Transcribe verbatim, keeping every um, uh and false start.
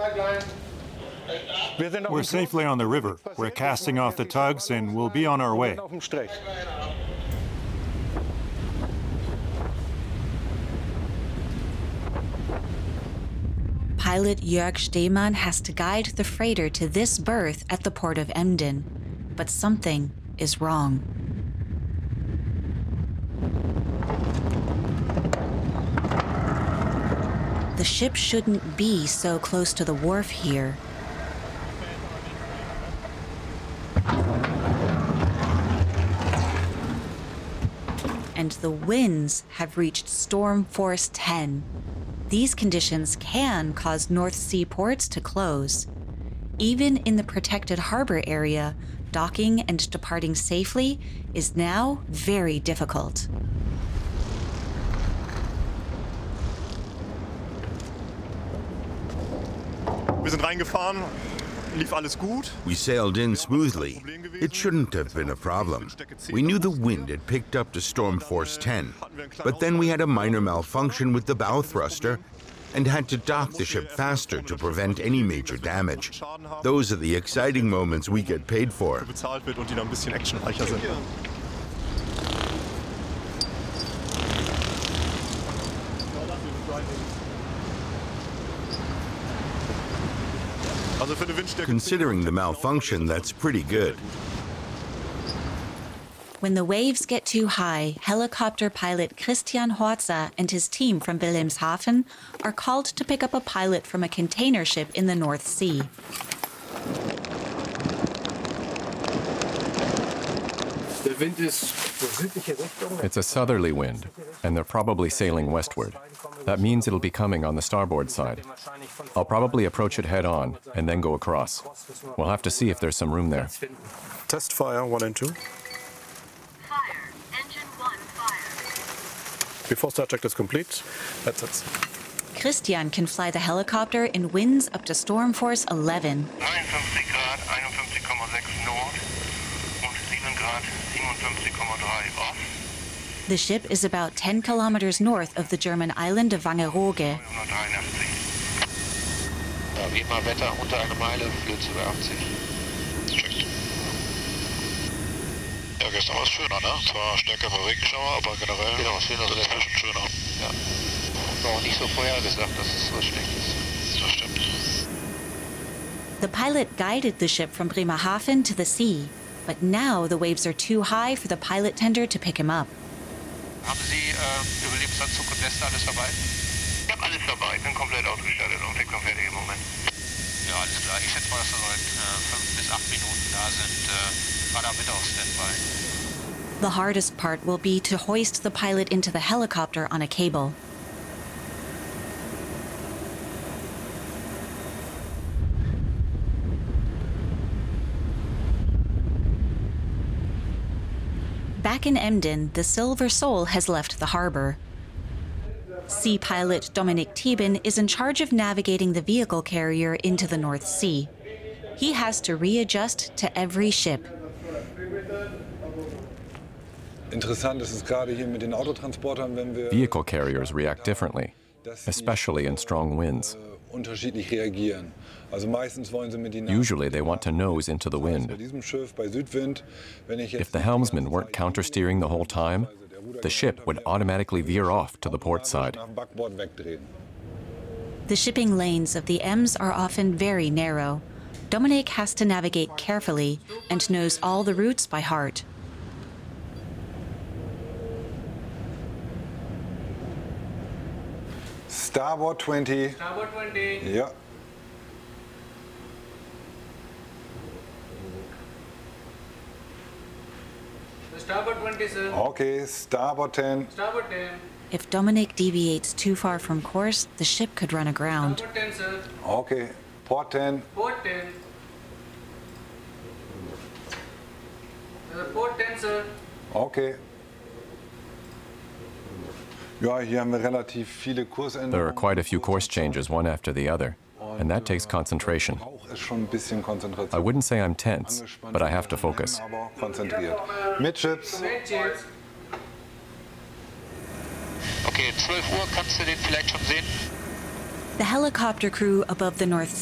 We're safely on the river. We're casting off the tugs and we'll be on our way. Pilot Jörg Stehmann has to guide the freighter to this berth at the port of Emden. But something is wrong. The ship shouldn't be so close to the wharf here. And the winds have reached storm force ten. These conditions can cause North Sea ports to close. Even in the protected harbor area, docking and departing safely is now very difficult. Wir sind reingefahren, lief alles gut. We sailed in smoothly. It shouldn't have been a problem. We knew the wind had picked up to storm force ten, but then we had a minor malfunction with the bow thruster and had to dock the ship faster to prevent any major damage. Those are the exciting moments we get paid for. Bezahlt wird und die noch ein bisschen actionreicher sind. Considering the malfunction, that's pretty good. When the waves get too high, helicopter pilot Christian Horza and his team from Wilhelmshaven are called to pick up a pilot from a container ship in the North Sea. It's a southerly wind, and they're probably sailing westward. That means it'll be coming on the starboard side. I'll probably approach it head on and then go across. We'll have to see if there's some room there. Test fire one and two. Fire. Engine one, fire. Before start check is complete, that's it. Christian can fly the helicopter in winds up to storm force eleven. neunundfünfzig Grad, einundfünfzig Komma sechs Nord und sieben Grad, siebenundfünfzig Komma drei Ost. The ship is about ten kilometers north of the German island of Wangerooge. Ja, wie immer Wetter unter einer Meile, Flöze über achtzig. Check. Ja, gestern war es schöner, ne? Zwar stärker Regenschauer, aber generell genau, es also der schon schöner. Ja. War auch nicht so vorhergesagt, dass es so schlecht ist. Das stimmt. The pilot guided the ship from Bremerhaven to the sea, but now the waves are too high for the pilot tender to pick him up. Haben Sie äh, Überlebensanzug und Weste alles dabei? Ich habe alles dabei, bin komplett ausgestattet und fix und fertig im Moment. Ja, alles klar. Ich schätze mal, dass wir so in äh, fünf bis acht Minuten da sind. Äh, gerade am Mittag auf Standby. The hardest part will be to hoist the pilot into the helicopter on a cable. Back in Emden, the Silver Soul has left the harbor. Sea pilot Dominik Thieben is in charge of navigating the vehicle carrier into the North Sea. He has to readjust to every ship. Vehicle carriers react differently, especially in strong winds. Usually they want to nose into the wind. If the helmsman weren't countersteering the whole time, the ship would automatically veer off to the port side. The shipping lanes of the Ems are often very narrow. Dominik has to navigate carefully and knows all the routes by heart. Starboard twenty. Starboard twenty. Yeah. Starboard twenty, sir. Okay, starboard ten. Starboard ten. If Dominik deviates too far from course, the ship could run aground. Starboard ten, sir. Okay, port ten. Port ten. Uh, port ten, sir. Okay. Ja, hier haben wir relativ viele Kursänderungen. There are quite a few course changes, one after the other, and that takes concentration. I wouldn't say I'm tense, but I have to focus. Aber konzentriert. Midships. Okay, zwölf Uhr, kannst du den vielleicht schon sehen? The helicopter crew above the North